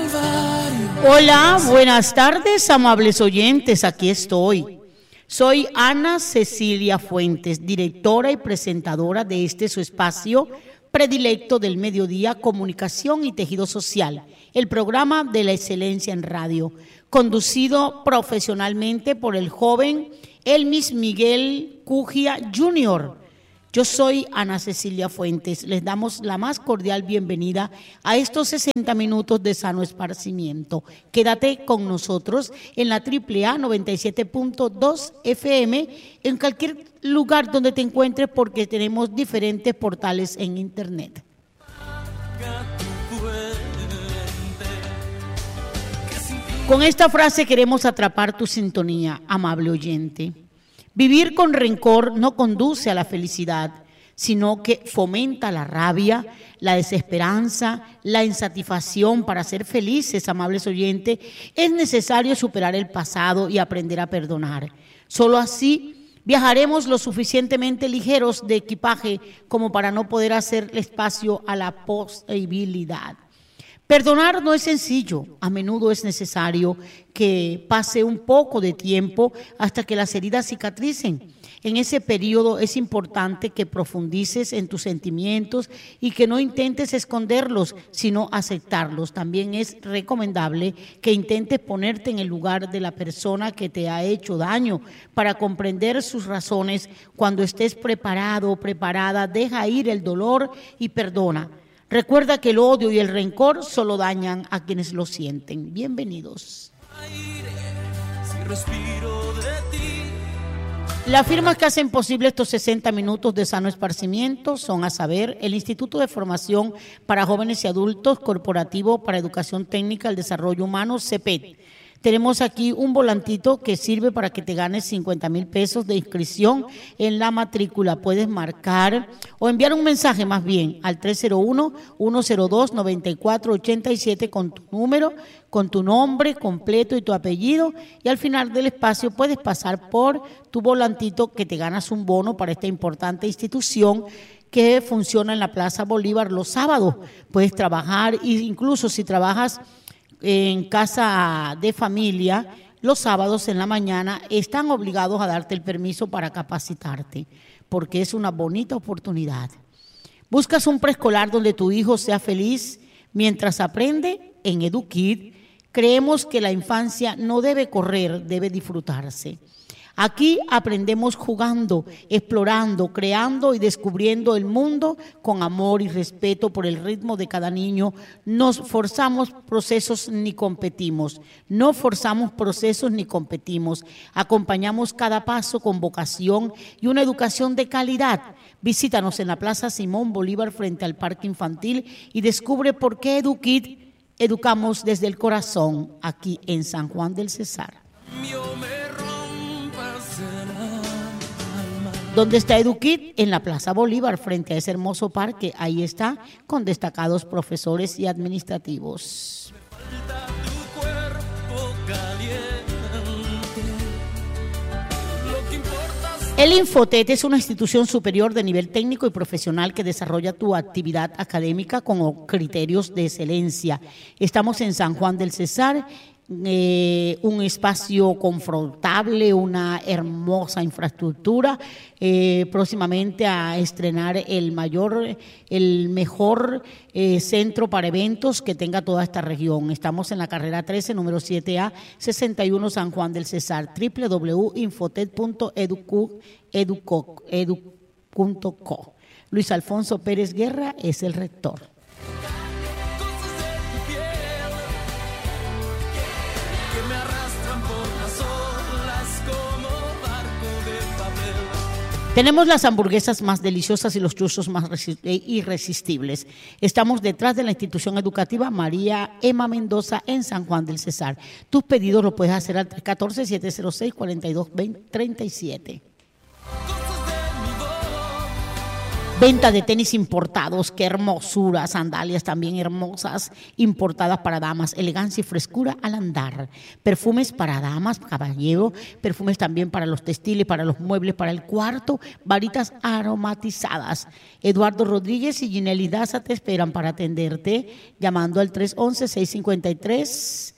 Hola, buenas tardes, amables oyentes, aquí estoy. Soy Ana Cecilia Fuentes, directora y presentadora de este su espacio predilecto del mediodía, Comunicación y Tejido Social, el programa de la excelencia en radio, conducido profesionalmente por el joven Elmis Miguel Cugia Jr. Yo soy Ana Cecilia Fuentes. Les damos la más cordial bienvenida a estos 60 minutos de sano esparcimiento. Quédate con nosotros en la AAA 97.2 FM, en cualquier lugar donde te encuentres, porque tenemos diferentes portales en internet. Con esta frase queremos atrapar tu sintonía, amable oyente. Vivir con rencor no conduce a la felicidad, sino que fomenta la rabia, la desesperanza, la insatisfacción. Para ser felices, amables oyentes, es necesario superar el pasado y aprender a perdonar. Solo así viajaremos lo suficientemente ligeros de equipaje como para no poder hacer espacio a la posibilidad. Perdonar no es sencillo, a menudo es necesario que pase un poco de tiempo hasta que las heridas cicatricen. En ese periodo es importante que profundices en tus sentimientos y que no intentes esconderlos, sino aceptarlos. También es recomendable que intentes ponerte en el lugar de la persona que te ha hecho daño para comprender sus razones. Cuando estés preparado o preparada, deja ir el dolor y perdona. Recuerda que el odio y el rencor solo dañan a quienes lo sienten. Bienvenidos. Las firmas que hacen posible estos 60 minutos de sano esparcimiento son, a saber, el Instituto de Formación para Jóvenes y Adultos Corporativo para Educación Técnica al Desarrollo Humano, CEPET. Tenemos aquí un volantito que sirve para que te ganes 50,000 pesos de inscripción en la matrícula. Puedes marcar o enviar un mensaje más bien al 301-102-9487 con tu número, con tu nombre completo y tu apellido, y al final del espacio puedes pasar por tu volantito que te ganas un bono para esta importante institución que funciona en la Plaza Bolívar los sábados. Puedes trabajar, e incluso si trabajas en casa de familia, los sábados en la mañana están obligados a darte el permiso para capacitarte, porque es una bonita oportunidad. ¿Buscas un preescolar donde tu hijo sea feliz mientras aprende? En EduKid creemos que la infancia no debe correr, debe disfrutarse. Aquí aprendemos jugando, explorando, creando y descubriendo el mundo con amor y respeto por el ritmo de cada niño. No forzamos procesos ni competimos. Acompañamos cada paso con vocación y una educación de calidad. Visítanos en la Plaza Simón Bolívar frente al Parque Infantil y descubre por qué EduKid educamos desde el corazón aquí en San Juan del Cesar. ¿Dónde está EduKid? En la Plaza Bolívar, frente a ese hermoso parque. Ahí está, con destacados profesores y administrativos. El Infotet es una institución superior de nivel técnico y profesional que desarrolla tu actividad académica con criterios de excelencia. Estamos en San Juan del Cesar. Un espacio confortable, una hermosa infraestructura, próximamente a estrenar el mejor centro para eventos que tenga toda esta región. Estamos en la carrera 13, número 7A, 61 San Juan del Cesar, www.infotet.edu.co. Luis Alfonso Pérez Guerra es el rector. Tenemos las hamburguesas más deliciosas y los churros más irresistibles. Estamos detrás de la institución educativa María Emma Mendoza en San Juan del Cesar. Tus pedidos los puedes hacer al 314-706-4237. Venta de tenis importados, qué hermosura, sandalias también hermosas, importadas para damas, elegancia y frescura al andar. Perfumes para damas, caballero, perfumes también para los textiles, para los muebles, para el cuarto, varitas aromatizadas. Eduardo Rodríguez y Ginelli Daza te esperan para atenderte, llamando al 311-653-2009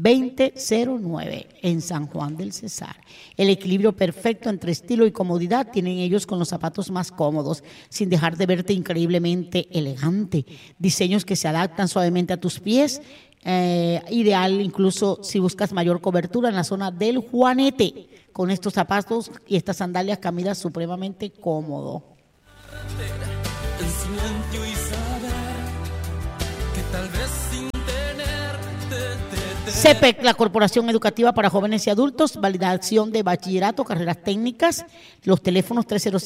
en San Juan del Cesar. El equilibrio perfecto entre estilo y comodidad tienen ellos con los zapatos más cómodos, sin dejar de verte increíblemente elegante. Diseños que se adaptan suavemente a tus pies, ideal incluso si buscas mayor cobertura en la zona del Juanete. Con estos zapatos y estas sandalias caminas supremamente cómodo. En silencio y saber que tal vez sin CEPEC, la Corporación Educativa para Jóvenes y Adultos, validación de bachillerato, carreras técnicas, los teléfonos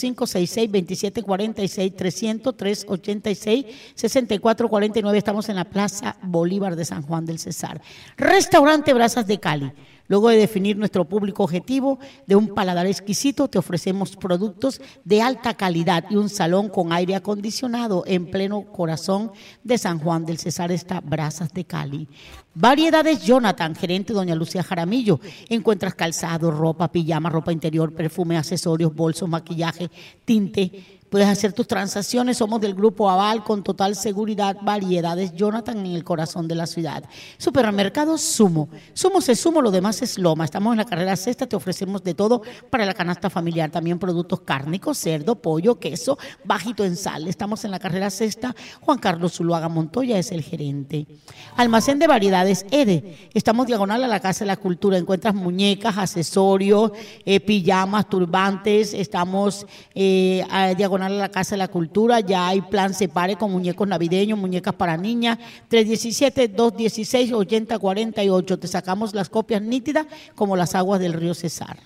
305-66-2746, 300-386-6449, estamos en la Plaza Bolívar de San Juan del Cesar. Restaurante Brasas de Cali. Luego de definir nuestro público objetivo de un paladar exquisito, te ofrecemos productos de alta calidad y un salón con aire acondicionado en pleno corazón de San Juan del Cesar, está Brasas de Cali. Variedades Jonathan, gerente doña Lucía Jaramillo. Encuentras calzado, ropa, pijama, ropa interior, perfume, accesorios, bolsos, maquillaje, tinte. Puedes hacer tus transacciones, somos del Grupo Aval con total seguridad. Variedades Jonathan en el corazón de la ciudad. Supermercado Sumo. Sumo es Sumo, lo demás es Loma. Estamos en la carrera sexta, te ofrecemos de todo para la canasta familiar. También productos cárnicos, cerdo, pollo, queso, bajito en sal. Estamos en la carrera sexta. Juan Carlos Zuluaga Montoya es el gerente. Almacén de variedades Ede. Estamos diagonal a la Casa de la Cultura. Encuentras muñecas, accesorios, pijamas, turbantes. Estamos diagonal a la Casa de la Cultura, ya hay plan separe con muñecos navideños, muñecas para niñas, 317-216-8048. Te sacamos las copias nítidas como las aguas del río Cesar.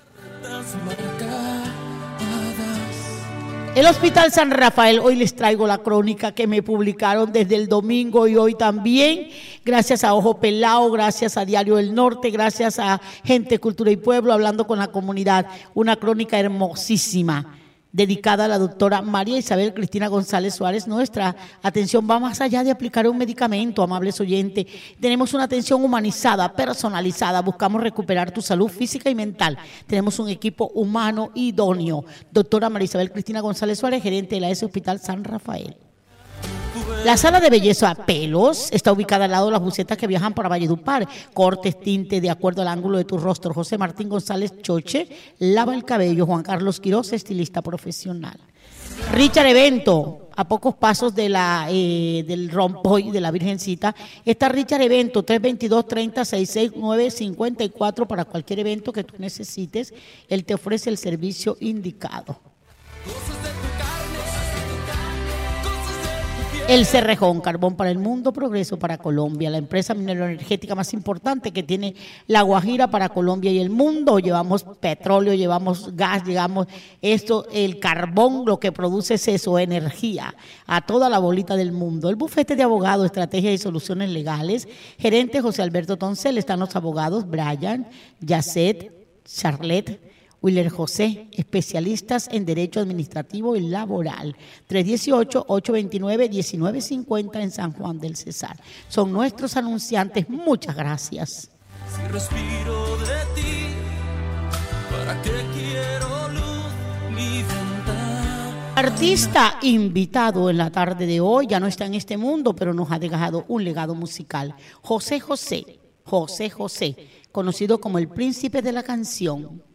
El Hospital San Rafael, hoy les traigo la crónica que me publicaron desde el domingo y hoy también, gracias a Ojo Pelao, gracias a Diario del Norte, gracias a Gente, Cultura y Pueblo, hablando con la comunidad, una crónica hermosísima, dedicada a la doctora María Isabel Cristina González Suárez. Nuestra atención va más allá de aplicar un medicamento, amables oyentes. Tenemos una atención humanizada, personalizada. Buscamos recuperar tu salud física y mental. Tenemos un equipo humano idóneo. Doctora María Isabel Cristina González Suárez, gerente de la S Hospital San Rafael. La sala de belleza Pelos está ubicada al lado de las bucetas que viajan para Valledupar. Cortes, tinte de acuerdo al ángulo de tu rostro. José Martín González Choche lava el cabello. Juan Carlos Quiroz, estilista profesional. Richard Evento, a pocos pasos de del Rompoy de la Virgencita, está Richard Evento, 322-30-669-54 para cualquier evento que tú necesites. Él te ofrece el servicio indicado. El Cerrejón, carbón para el mundo, progreso para Colombia, la empresa mineroenergética más importante que tiene La Guajira para Colombia y el mundo. Llevamos petróleo, llevamos gas, llevamos esto, el carbón, lo que produce es eso, energía, a toda la bolita del mundo. El bufete de abogados, estrategias y soluciones legales, gerente José Alberto Toncel, están los abogados Brian, Yacet, Charlotte, Willer José, especialistas en Derecho Administrativo y Laboral, 318-829-1950 en San Juan del Cesar. Son nuestros anunciantes, muchas gracias. Si respiro de ti, ¿para qué quiero luz ni ventana? Artista invitado en la tarde de hoy, ya no está en este mundo, pero nos ha dejado un legado musical. José José, conocido como el príncipe de la canción.